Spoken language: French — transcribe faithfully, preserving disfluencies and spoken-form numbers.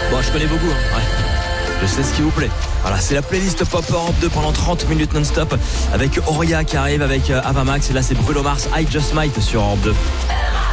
Bon, je connais beaucoup, hein. Ouais. Je sais ce qui vous plaît. Voilà, c'est la playlist Pop Europe deux pendant trente minutes non-stop avec Auria qui arrive avec Avamax. Et là, c'est Bruno Mars, I Just Might sur Europe deux.